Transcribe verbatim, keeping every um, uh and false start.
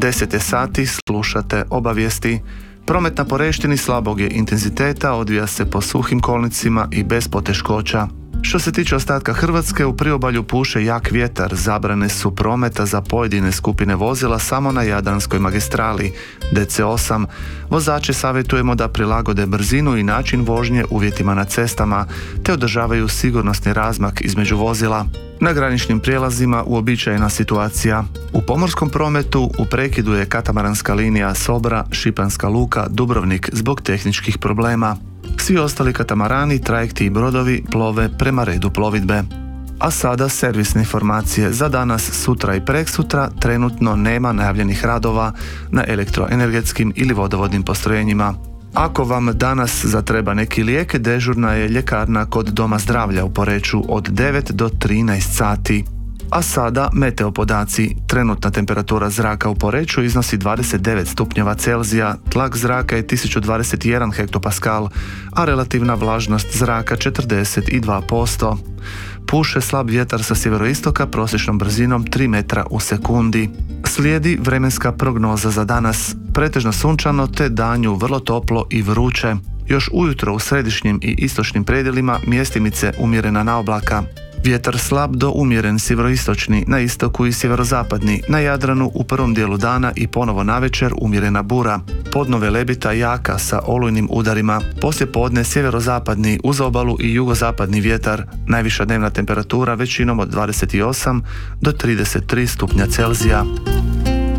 deset je sati, slušate obavijesti. Promet na Poreštini slabog je intenziteta, odvija se po suhim kolnicima i bez poteškoća. Što se tiče ostatka Hrvatske, u priobalju puše jak vjetar, zabrane su prometa za pojedine skupine vozila samo na Jadranskoj magistrali D C osam. Vozače savjetujemo da prilagode brzinu i način vožnje uvjetima na cestama, te održavaju sigurnosni razmak između vozila. Na graničnim prijelazima uobičajena situacija. U pomorskom prometu u prekidu je katamaranska linija Sobra-Šipanska luka Dubrovnik zbog tehničkih problema. Svi ostali katamarani, trajekti i brodovi plove prema redu plovidbe. A sada servisne informacije. Za danas, sutra i preksutra trenutno nema najavljenih radova na elektroenergetskim ili vodovodnim postrojenjima. Ako vam danas zatreba neki lijek, dežurna je ljekarna kod Doma zdravlja u Poreču od devet do trinaest sati. A sada meteo podaci. Trenutna temperatura zraka u Poreču iznosi dvadeset devet stupnjeva Celzija, tlak zraka je tisuću dvadeset jedan hektopaskal, a relativna vlažnost zraka četrdeset dva posto. Puše slab vjetar sa sjeveroistoka prosječnom brzinom tri metra u sekundi. Slijedi vremenska prognoza za danas. Pretežno sunčano te danju vrlo toplo i vruće. Još ujutro u središnjim i istočnim predjelima mjestimice umjerena naoblaka. Vjetar slab do umjeren sjeveroistočni, na istoku i sjeverozapadni, na Jadranu u prvom dijelu dana i ponovo navečer umjerena bura. Podnove lebita jaka sa olujnim udarima, poslije podne sjeverozapadni uz obalu i jugozapadni vjetar, najviša dnevna temperatura većinom od dvadeset osam do trideset tri stupnja Celzija.